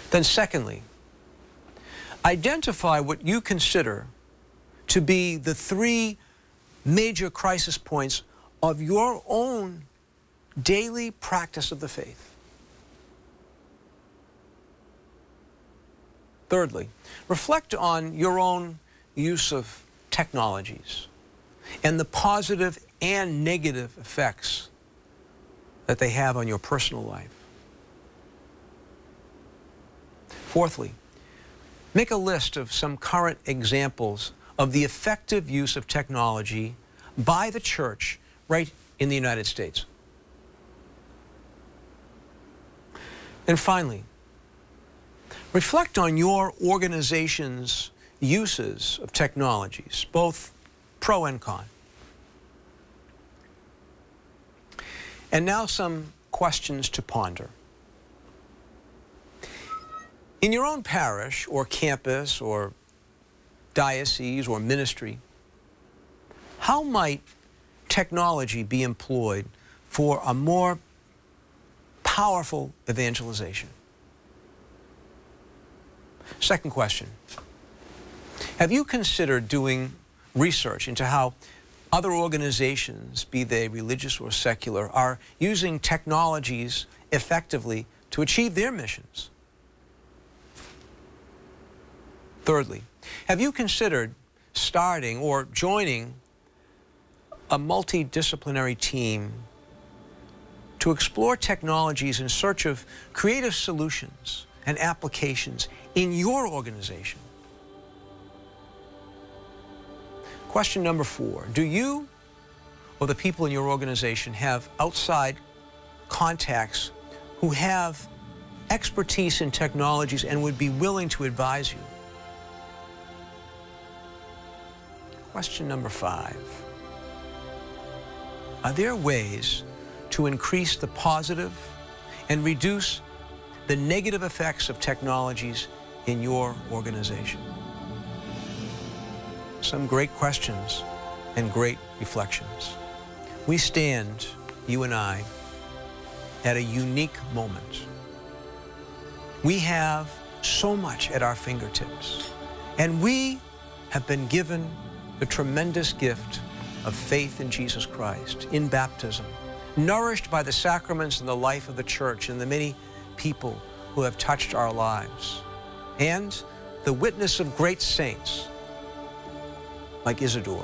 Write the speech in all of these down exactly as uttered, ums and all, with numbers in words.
Then secondly, identify what you consider to be the three major crisis points of your own daily practice of the faith. Thirdly, reflect on your own use of technologies and the positive and negative effects that they have on your personal life. Fourthly, make a list of some current examples of the effective use of technology by the church right in the United States. And finally, reflect on your organization's uses of technologies, both pro and con. And now some questions to ponder. In your own parish or campus or diocese or ministry, how might technology be employed for a more powerful evangelization? Second question, have you considered doing research into how other organizations, be they religious or secular, are using technologies effectively to achieve their missions? Thirdly, have you considered starting or joining a multidisciplinary team to explore technologies in search of creative solutions and applications in your organization? Question number four, do you or the people in your organization have outside contacts who have expertise in technologies and would be willing to advise you? Question number five, are there ways to increase the positive and reduce the negative effects of technologies in your organization? Some great questions and great reflections. We stand, you and I, at a unique moment. We have so much at our fingertips, and we have been given the tremendous gift of faith in Jesus Christ, in baptism, nourished by the sacraments and the life of the church and the many people who have touched our lives, and the witness of great saints like Isidore,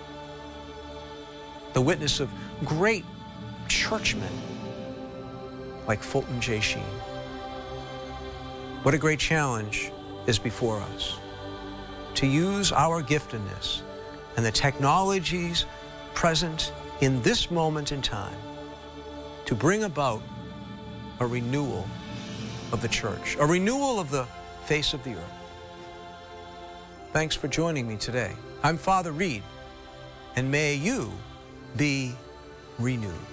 the witness of great churchmen like Fulton J. Sheen. What a great challenge is before us to use our giftedness and the technologies present in this moment in time to bring about a renewal of the church, a renewal of the face of the earth. Thanks for joining me today. I'm Father Reed, and may you be renewed.